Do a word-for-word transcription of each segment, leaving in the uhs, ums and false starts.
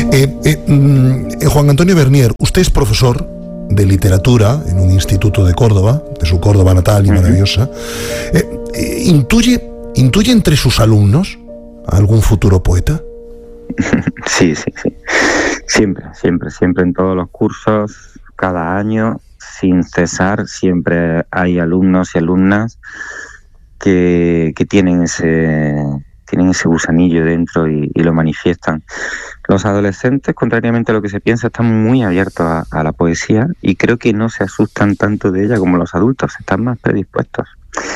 Eh, eh, eh, Juan Antonio Bernier, usted es profesor de literatura en un instituto de Córdoba, de su Córdoba natal y maravillosa. Eh, eh, ¿intuye, ¿Intuye entre sus alumnos algún futuro poeta? Sí, sí, sí. Siempre, siempre, siempre en todos los cursos, cada año, sin cesar, siempre hay alumnos y alumnas que, que tienen ese... tienen ese gusanillo dentro y, y lo manifiestan. Los adolescentes, contrariamente a lo que se piensa, están muy abiertos a, a la poesía y creo que no se asustan tanto de ella como los adultos, están más predispuestos.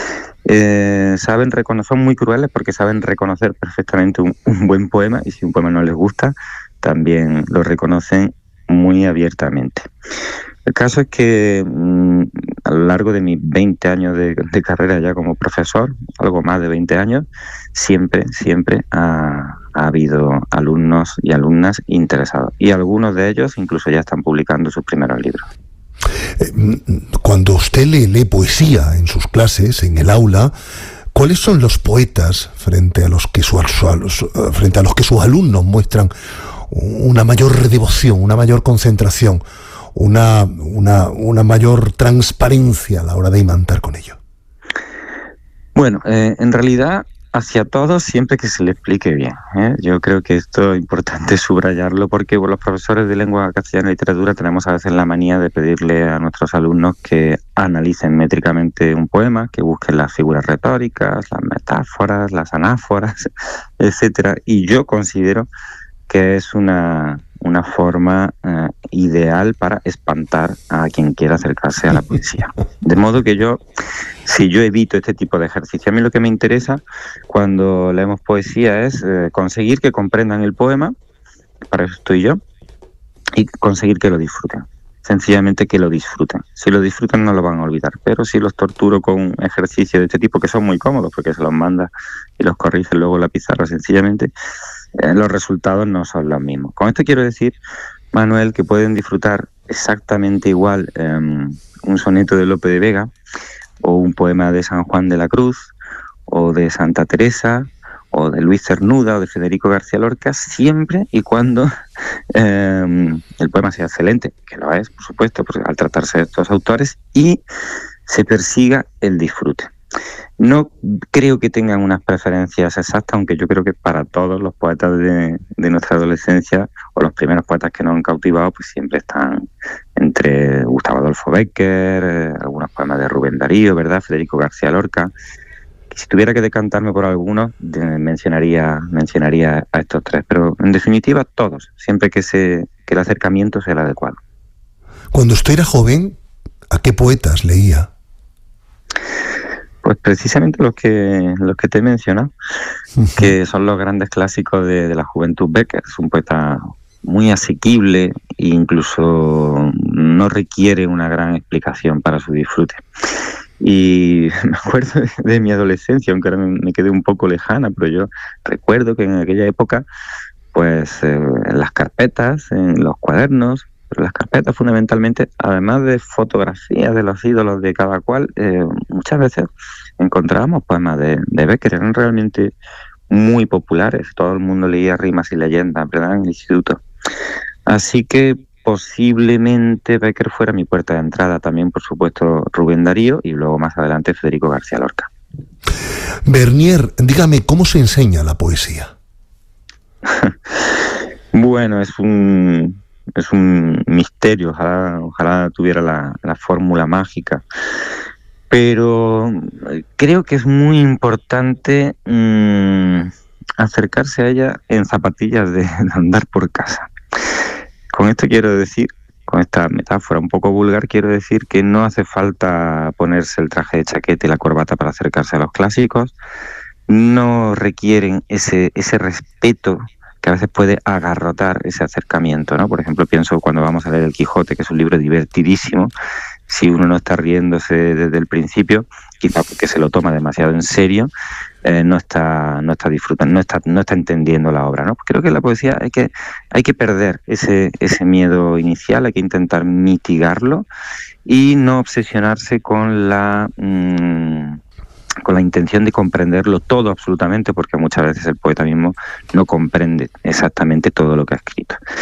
Eh, saben reconocer, son muy crueles porque saben reconocer perfectamente un, un buen poema, y si un poema no les gusta, también lo reconocen muy abiertamente. El caso es que mmm, a lo largo de mis veinte años de, de carrera ya como profesor, algo más de veinte años, siempre, siempre ha, ha habido alumnos y alumnas interesados. Y algunos de ellos incluso ya están publicando sus primeros libros. Cuando usted lee, lee poesía en sus clases, en el aula, ¿cuáles son los poetas frente a los que, su, su, frente a los que sus alumnos muestran una mayor devoción, una mayor concentración, una, una, una mayor transparencia a la hora de imantar con ello? Bueno, eh, en realidad hacia todos siempre que se le explique bien, ¿eh? Yo creo que esto es importante subrayarlo porque bueno, los profesores de lengua castellana y literatura tenemos a veces la manía de pedirle a nuestros alumnos que analicen métricamente un poema, que busquen las figuras retóricas, las metáforas, las anáforas, etcétera. Y yo considero que es una, una forma eh, ideal para espantar a quien quiera acercarse a la poesía. De modo que yo, si yo evito este tipo de ejercicio, a mí lo que me interesa cuando leemos poesía es eh, conseguir que comprendan el poema, para eso estoy yo, y conseguir que lo disfruten. Sencillamente que lo disfruten. Si lo disfrutan no lo van a olvidar, pero si los torturo con ejercicios de este tipo, que son muy cómodos porque se los manda y los corrige luego la pizarra sencillamente, eh, los resultados no son los mismos. Con esto quiero decir, Manuel, que pueden disfrutar exactamente igual eh, un soneto de Lope de Vega o un poema de San Juan de la Cruz o de Santa Teresa o de Luis Cernuda o de Federico García Lorca, siempre y cuando eh, el poema sea excelente, que lo es, por supuesto, pues, al tratarse de estos autores, y se persiga el disfrute. No creo que tengan unas preferencias exactas, aunque yo creo que para todos los poetas de, de nuestra adolescencia, o los primeros poetas que nos han cautivado, pues siempre están entre Gustavo Adolfo Bécquer, eh, algunos poemas de Rubén Darío, ¿verdad?, Federico García Lorca. Si tuviera que decantarme por algunos, mencionaría, mencionaría a estos tres, pero en definitiva todos, siempre que, se, que el acercamiento sea el adecuado. Cuando usted era joven, ¿a qué poetas leía? Pues precisamente los que los que te he mencionado, uh-huh. que son los grandes clásicos de, de la juventud. Bécquer es un poeta muy asequible e incluso no requiere una gran explicación para su disfrute. Y me acuerdo de, de mi adolescencia, aunque ahora me, me quedé un poco lejana, pero yo recuerdo que en aquella época, pues eh, en las carpetas, en los cuadernos, pero las carpetas fundamentalmente, además de fotografías de los ídolos de cada cual, eh, muchas veces encontrábamos poemas de, de Bécquer, eran realmente muy populares, todo el mundo leía rimas y leyendas, ¿verdad?, en el instituto. Así que posiblemente Bécquer fuera mi puerta de entrada, también por supuesto Rubén Darío y luego más adelante Federico García Lorca. Bernier, dígame, ¿cómo se enseña la poesía? Bueno, es un es un misterio, ojalá, ojalá tuviera la, la fórmula mágica, pero creo que es muy importante mmm, acercarse a ella en zapatillas de, de andar por casa. Con esto quiero decir, con esta metáfora un poco vulgar, quiero decir que no hace falta ponerse el traje de chaqueta y la corbata para acercarse a los clásicos, no requieren ese, ese respeto que a veces puede agarrotar ese acercamiento, ¿no? Por ejemplo, pienso cuando vamos a leer El Quijote, que es un libro divertidísimo, si uno no está riéndose desde el principio, quizá porque se lo toma demasiado en serio, eh, no está no está disfrutando, no está no está entendiendo la obra, ¿no? Creo que en la poesía hay que hay que perder ese ese miedo inicial, hay que intentar mitigarlo y no obsesionarse con la mmm, con la intención de comprenderlo todo absolutamente, porque muchas veces el poeta mismo no comprende exactamente todo lo que ha escrito.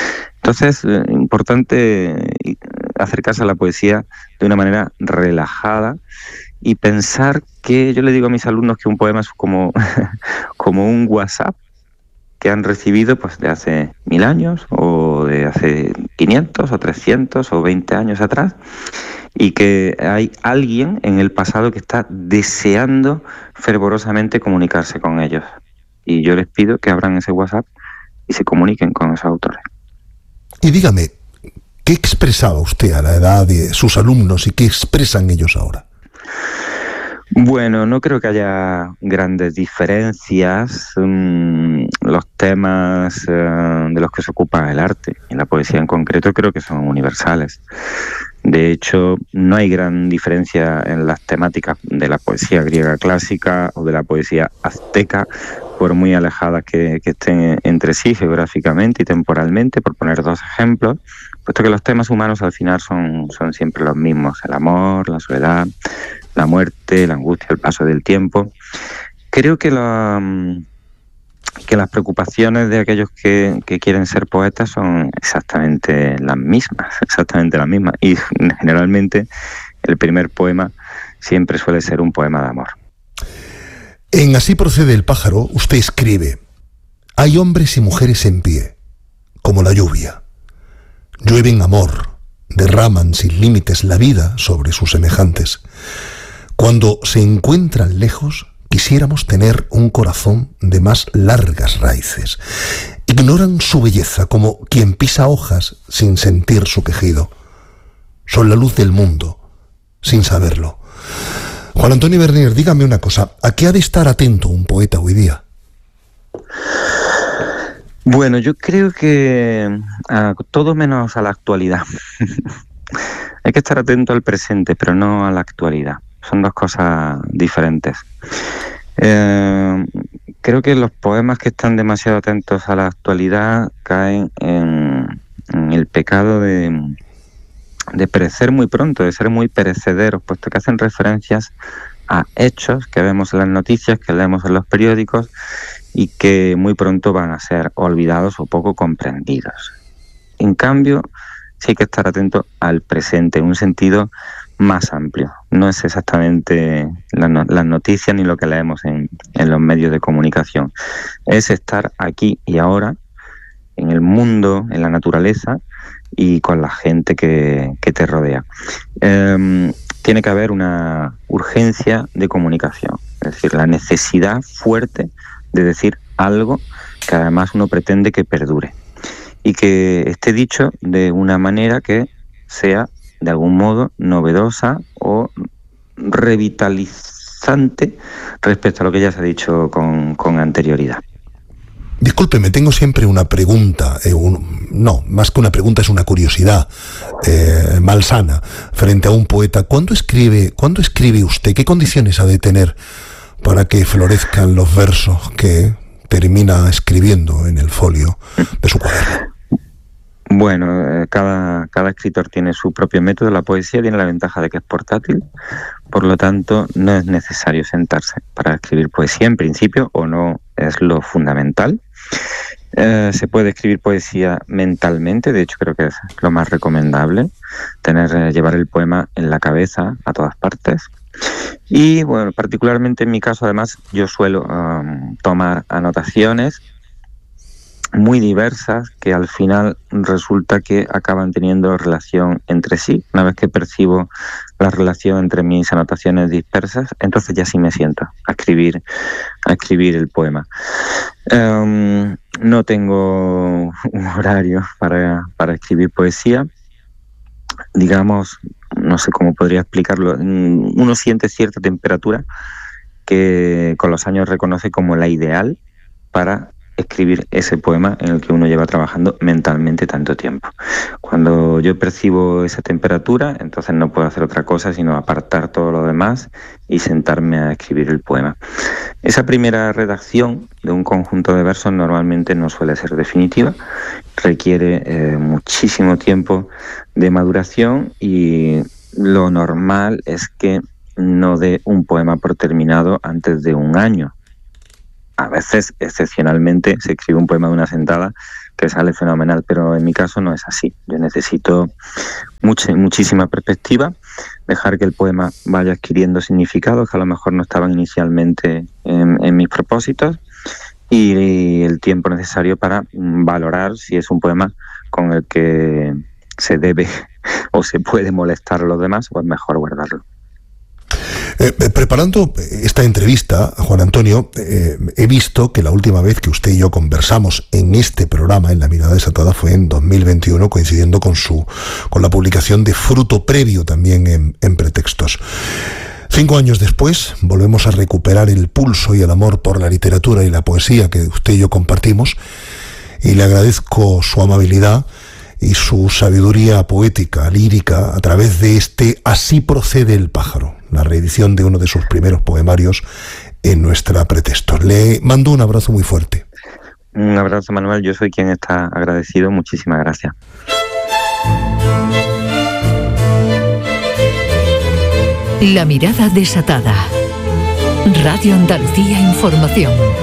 Entonces, es importante acercarse a la poesía de una manera relajada y pensar que, yo le digo a mis alumnos que un poema es como, como un WhatsApp que han recibido pues de hace mil años o de hace quinientos o trescientos o veinte años atrás, y que hay alguien en el pasado que está deseando fervorosamente comunicarse con ellos. Y yo les pido que abran ese WhatsApp y se comuniquen con esos autores. Y dígame, ¿qué expresaba usted a la edad de sus alumnos y qué expresan ellos ahora? Bueno, no creo que haya grandes diferencias. Um, los temas uh, de los que se ocupa el arte y la poesía en concreto creo que son universales. De hecho, no hay gran diferencia en las temáticas de la poesía griega clásica o de la poesía azteca, por muy alejadas que, que estén entre sí geográficamente y temporalmente, por poner dos ejemplos, puesto que los temas humanos al final son, son siempre los mismos: el amor, la soledad, la muerte, la angustia, el paso del tiempo. Creo que, la, que las preocupaciones de aquellos que, que quieren ser poetas son exactamente las mismas, exactamente las mismas. Y generalmente el primer poema siempre suele ser un poema de amor. En Así procede el pájaro, usted escribe: hay hombres y mujeres en pie, como la lluvia. Llueven amor, derraman sin límites la vida sobre sus semejantes. Cuando se encuentran lejos, quisiéramos tener un corazón de más largas raíces. Ignoran su belleza como quien pisa hojas sin sentir su quejido. Son la luz del mundo, sin saberlo. Juan Antonio Bernier, dígame una cosa, ¿a qué ha de estar atento un poeta hoy día? Bueno, yo creo que a todo menos a la actualidad. Hay que estar atento al presente, pero no a la actualidad. Son dos cosas diferentes. Eh, creo que los poemas que están demasiado atentos a la actualidad caen en, en el pecado de, de perecer muy pronto, de ser muy perecederos, puesto que hacen referencias a hechos que vemos en las noticias, que leemos en los periódicos y que muy pronto van a ser olvidados o poco comprendidos. En cambio, sí hay que estar atento al presente, en un sentido más amplio. No es exactamente la no, las noticias ni lo que leemos en, en los medios de comunicación. Es estar aquí y ahora, en el mundo, en la naturaleza y con la gente que, que te rodea. Eh, tiene que haber una urgencia de comunicación, es decir, la necesidad fuerte de decir algo que además uno pretende que perdure y que esté dicho de una manera que sea de algún modo novedosa o revitalizante respecto a lo que ya se ha dicho con, con anterioridad. Discúlpeme, tengo siempre una pregunta, eh, un, no, más que una pregunta es una curiosidad eh, malsana frente a un poeta. ¿Cuándo escribe, ¿Cuándo escribe usted? ¿Qué condiciones ha de tener para que florezcan los versos que termina escribiendo en el folio de su cuaderno? Bueno, eh, cada, cada escritor tiene su propio método. La poesía tiene la ventaja de que es portátil, por lo tanto no es necesario sentarse para escribir poesía en principio, o no es lo fundamental. Eh, se puede escribir poesía mentalmente, de hecho creo que es lo más recomendable, tener eh, llevar el poema en la cabeza a todas partes. Y bueno, particularmente en mi caso además yo suelo um, tomar anotaciones muy diversas que al final resulta que acaban teniendo relación entre sí. Una vez que percibo la relación entre mis anotaciones dispersas, entonces ya sí me siento a escribir, a escribir el poema. Um, no tengo un horario para, para escribir poesía. Digamos, no sé cómo podría explicarlo, uno siente cierta temperatura que con los años reconoce como la ideal para escribir ese poema en el que uno lleva trabajando mentalmente tanto tiempo. Cuando yo percibo esa temperatura, entonces no puedo hacer otra cosa sino apartar todo lo demás y sentarme a escribir el poema. Esa primera redacción de un conjunto de versos normalmente no suele ser definitiva, requiere eh, muchísimo tiempo de maduración y lo normal es que no dé un poema por terminado antes de un año. A veces, excepcionalmente, se escribe un poema de una sentada, que sale fenomenal, pero en mi caso no es así. Yo necesito mucha, muchísima perspectiva, dejar que el poema vaya adquiriendo significados que a lo mejor no estaban inicialmente en, en mis propósitos, y el tiempo necesario para valorar si es un poema con el que se debe o se puede molestar a los demás, pues mejor guardarlo. Eh, preparando esta entrevista, Juan Antonio, eh, he visto que la última vez que usted y yo conversamos en este programa, en La Mirada Desatada, fue en dos mil veintiuno, coincidiendo con su con la publicación de Fruto Previo, también en, en Pretextos. Cinco años después, volvemos a recuperar el pulso y el amor por la literatura y la poesía que usted y yo compartimos, y le agradezco su amabilidad y su sabiduría poética, lírica, a través de este Así procede el pájaro, la reedición de uno de sus primeros poemarios en nuestra Pretextos. Le mando un abrazo muy fuerte. Un abrazo, Manuel. Yo soy quien está agradecido. Muchísimas gracias. La Mirada Desatada. Radio Andalucía Información.